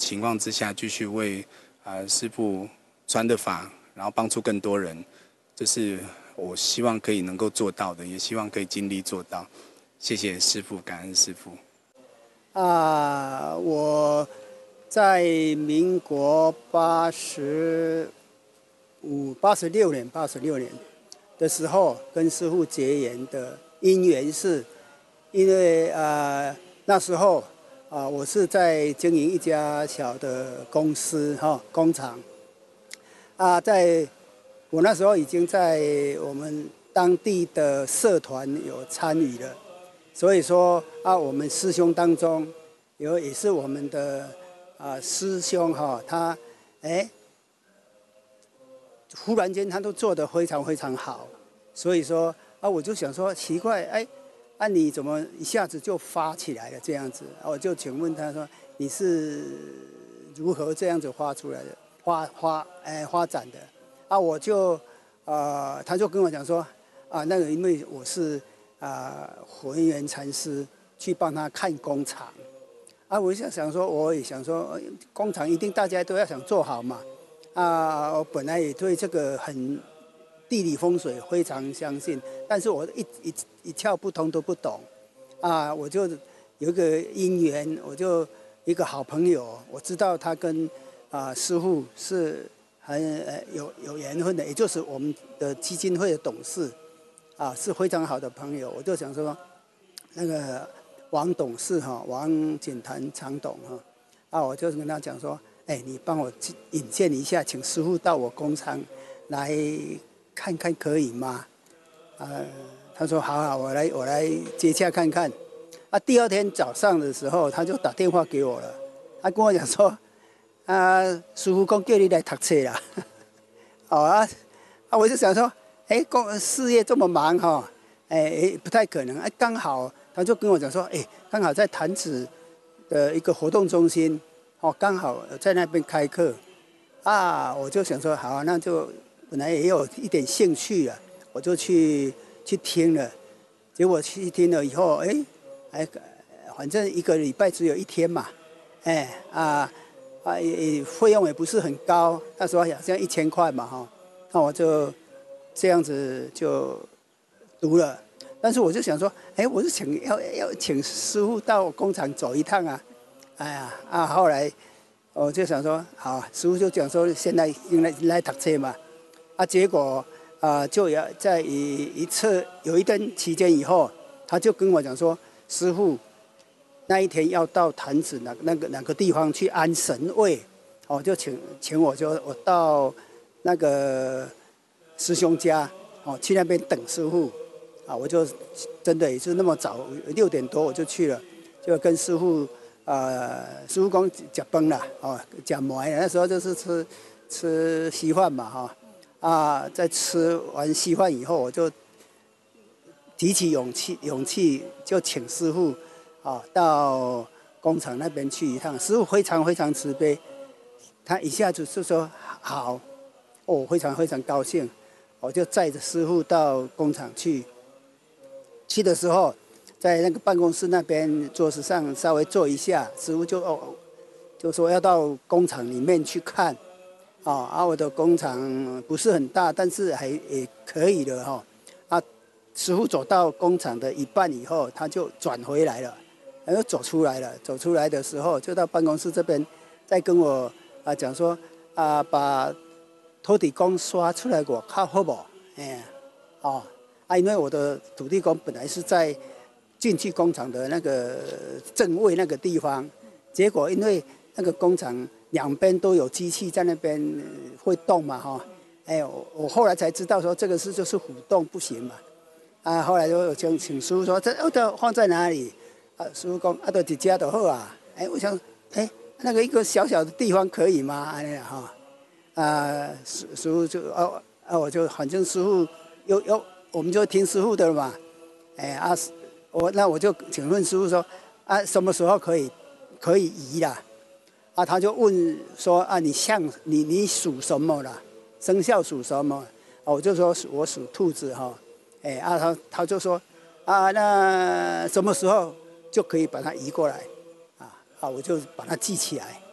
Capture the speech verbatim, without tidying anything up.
情况之下，继续为呃师父传的法，然后帮助更多人，这是我希望可以能够做到的，也希望可以尽力做到。谢谢师父，感恩师父。 啊，我在民国八十五、八十六年、八十六年的时候，跟师父结缘的因缘是，因为啊那时候啊我是在经营一家小的公司哈、哦、工厂，啊，在我那时候已经在我们当地的社团有参与了。所以说啊，我们师兄当中有也是我们的啊师兄哈、哦，他哎，忽然间他都做得非常非常好，所以说啊，我就想说奇怪，哎，啊你怎么一下子就发起来了这样子？啊，我就请问他说你是如何这样子发出来的，发发哎发展的？啊，我就呃，他就跟我讲说啊，那个因为我是。啊，浑元禅师去帮他看工厂，啊，我想想说，我也想说，工厂一定大家都要想做好嘛，啊，我本来也对这个很地理风水非常相信，但是我一一一窍不通都不懂，啊，我就有一个因缘，我就一个好朋友，我知道他跟啊师父是很呃有有缘分的，也就是我们的基金会的董事。啊，是非常好的朋友，我就想说，那个王董事哈，王锦坛常董哈，啊，我就跟他讲说，哎，你帮我引荐一下，请师父到我工厂来看看可以吗？啊，他说好好，我来我来接洽看看。啊，第二天早上的时候，他就打电话给我了，他跟我讲说，啊，师父讲叫你来读册啦，好啊，啊，我就想说。哎，工事业这么忙哈，哎，不太可能。哎，刚好他就跟我讲说，哎，刚好在潭子的一个活动中心，哦，刚好在那边开课，啊，我就想说，好，那就本来也有一点兴趣了，我就去去听了。结果去听了以后，哎，哎，反正一个礼拜只有一天嘛，哎啊啊，也费用也不是很高，那时候好像一千块嘛哈，那我就。这样子就读了，但是我就想说，哎，我是请要要请师父到工厂走一趟啊，哎呀啊，后来我就想说，好，师父就讲说现在应该来读册嘛，啊，结果啊就要在一一次有一段期间以后，他就跟我讲说，师父那一天要到潭子哪那个哪个地方去安神位，哦，就请请我就我到那个。师兄家，哦，去那边等师父，啊，我就真的也是那么早，六点多我就去了，就跟师父，呃，师父讲吃饭啦，哦，吃糜啦，那时候就是吃吃稀饭嘛，哈、哦，啊，在吃完稀饭以后，我就提起勇气，勇气就请师父，啊，到工厂那边去一趟。师父非常非常慈悲，他一下子就说好，哦，非常非常高兴。我就载着师父到工厂去，去的时候，在那个办公室那边桌子上稍微坐一下，师父就哦，就说要到工厂里面去看，啊，啊，我的工厂不是很大，但是还也可以的哈，啊，师父走到工厂的一半以后，他就转回来了，然后走出来了，走出来的时候就到办公室这边，再跟我啊讲说啊把。土地公刷出来我靠好不好？哎，哦，啊，因为我的土地公本来是在进去工厂的那个正位那个地方，结果因为那个工厂两边都有机器在那边会动嘛，哈，哎，我我后来才知道说这个是就是虎洞不行嘛，啊，后来就请请师父说这哦这放在哪里？啊，师父讲啊，都一家就好啊，哎，我想哎那个一个小小的地方可以吗？哎呀哈。啊，师师父就哦啊，我就反正师父有有，我们就听师父的了嘛。哎啊，我那我就请问师父说啊，什么时候可以可以移啦？啊，他就问说啊，你像你你属什么啦？生肖属什么？啊，我就说我属兔子哈。哎啊，他他就说啊，那什么时候就可以把它移过来？啊啊，我就把它记起来。